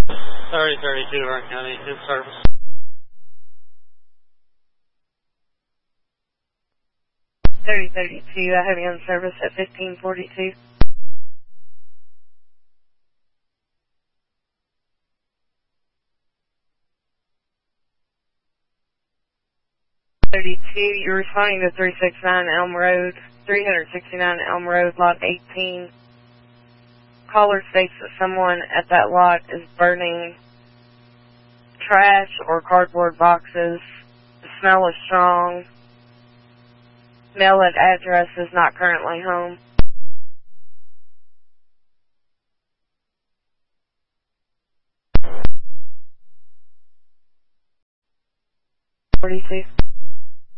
3032 Orange County, in service. 3032, I have you on service at 1542. 32, you're responding to 369 Elm Road, 369 Elm Road, lot 18. Caller states that someone at that lot is burning trash or cardboard boxes. The smell is strong. Mail at address is not currently home. 42.